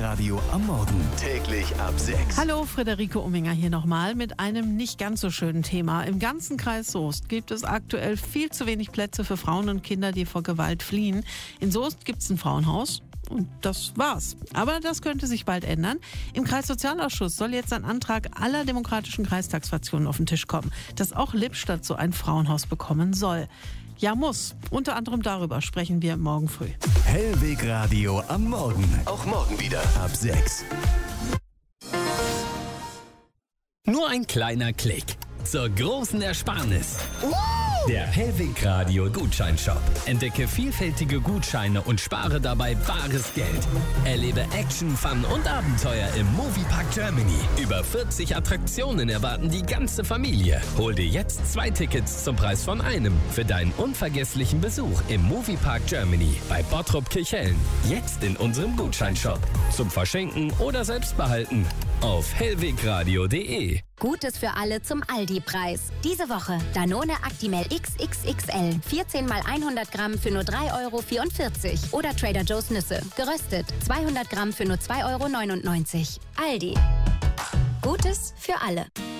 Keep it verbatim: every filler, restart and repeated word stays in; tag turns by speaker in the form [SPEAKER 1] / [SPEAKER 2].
[SPEAKER 1] Hellwegradio am Morgen. Täglich ab sechs.
[SPEAKER 2] Hallo, Friederike Umminger hier nochmal mit einem nicht ganz so schönen Thema. Im ganzen Kreis Soest gibt es aktuell viel zu wenig Plätze für Frauen und Kinder, die vor Gewalt fliehen. In Soest gibt es ein Frauenhaus. Und das war's. Aber das könnte sich bald ändern. Im Kreissozialausschuss soll jetzt ein Antrag aller demokratischen Kreistagsfraktionen auf den Tisch kommen, dass auch Lippstadt so ein Frauenhaus bekommen soll. Ja, muss. Unter anderem darüber sprechen wir morgen früh.
[SPEAKER 1] Hellwegradio am Morgen. Auch morgen wieder ab sechs.
[SPEAKER 3] Nur ein kleiner Klick zur großen Ersparnis. Der Hellwegradio Gutscheinshop. Entdecke vielfältige Gutscheine und spare dabei bares Geld. Erlebe Action, Fun und Abenteuer im Moviepark Germany. Über vierzig Attraktionen erwarten die ganze Familie. Hol dir jetzt zwei Tickets zum Preis von einem für deinen unvergesslichen Besuch im Moviepark Germany bei Bottrop Kirchhellen. Jetzt in unserem Gutscheinshop. Zum Verschenken oder selbst behalten. Auf hellwegradio punkt de.
[SPEAKER 4] Gutes für alle zum Aldi-Preis. Diese Woche Danone Actimel X X X L. vierzehn mal hundert Gramm für nur drei Euro vierundvierzig. Oder Trader Joe's Nüsse. Geröstet. zweihundert Gramm für nur zwei Euro neunundneunzig. Aldi. Gutes für alle.